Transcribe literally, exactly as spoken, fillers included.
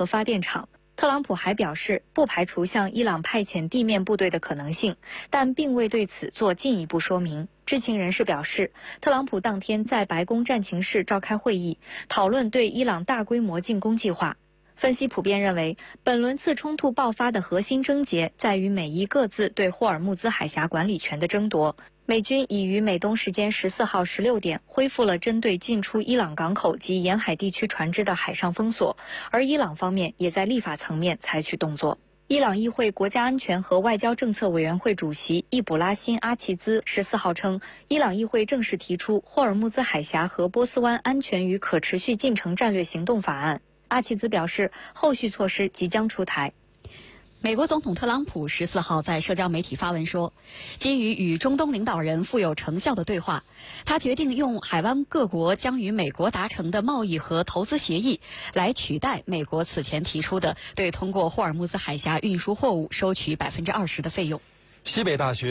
核发电厂。特朗普还表示，不排除向伊朗派遣地面部队的可能性，但并未对此做进一步说明。知情人士表示，特朗普当天在白宫战情室召开会议，讨论对伊朗大规模进攻计划。分析普遍认为，本轮次冲突爆发的核心症结在于美伊各自对霍尔木兹海峡管理权的争夺。美军已于美东时间十四号十六点恢复了针对进出伊朗港口及沿海地区船只的海上封锁，而伊朗方面也在立法层面采取动作。伊朗议会国家安全和外交政策委员会主席易卜拉欣·阿齐兹十四号称，伊朗议会正式提出霍尔木兹海峡和波斯湾安全与可持续进程战略行动法案。阿齐兹表示，后续措施即将出台。 美国总统特朗普十四号在社交媒体发文说，基于与中东领导人富有成效的对话，他决定用海湾各国将与美国达成的贸易和投资协议来取代美国此前提出的对通过霍尔木兹海峡运输货物收取百分之二十的费用。 西北大学